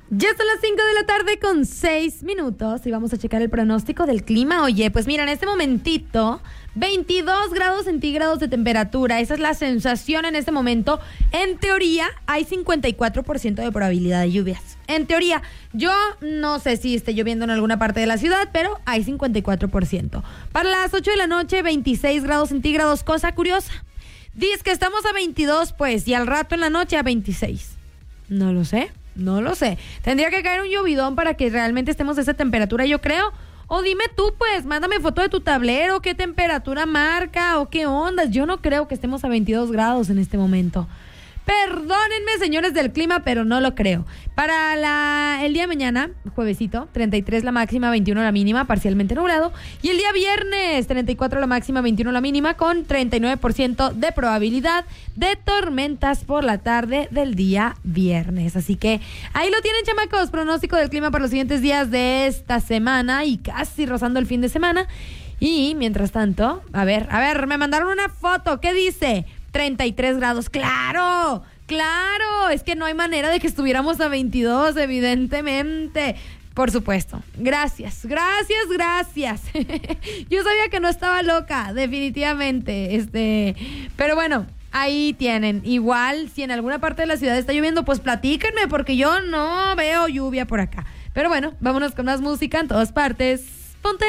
Ya son las 5 de la tarde con 6 minutos y vamos a checar el pronóstico del clima. Oye, pues mira, en este momentito, 22 grados centígrados de temperatura. Esa es la sensación en este momento. En teoría, hay 54% de probabilidad de lluvias. En teoría, yo no sé si esté lloviendo en alguna parte de la ciudad, pero hay 54%. Para las 8 de la noche, 26 grados centígrados. Cosa curiosa. Dice que estamos a 22, pues, y al rato en la noche a 26. No lo sé. Tendría que caer un llovidón para que realmente estemos a esa temperatura, yo creo. O dime tú, pues, mándame foto de tu tablero, qué temperatura marca o qué ondas. Yo no creo que estemos a 22 grados en este momento. Perdónenme, señores del clima, pero no lo creo. Para el día de mañana, juevesito, 33 la máxima, 21 la mínima, parcialmente nublado. Y el día viernes, 34 la máxima, 21 la mínima, con 39% de probabilidad de tormentas por la tarde del día viernes. Así que ahí lo tienen, chamacos, pronóstico del clima para los siguientes días de esta semana y casi rozando el fin de semana. Y mientras tanto, a ver, me mandaron una foto. ¿Qué dice? 33 grados. ¡Claro! Es que no hay manera de que estuviéramos a 22, evidentemente. Por supuesto. Gracias. Yo sabía que no estaba loca, definitivamente. Pero bueno, ahí tienen. Igual, si en alguna parte de la ciudad está lloviendo, pues platíquenme, porque yo no veo lluvia por acá. Pero bueno, vámonos con más música en todas partes. Ponte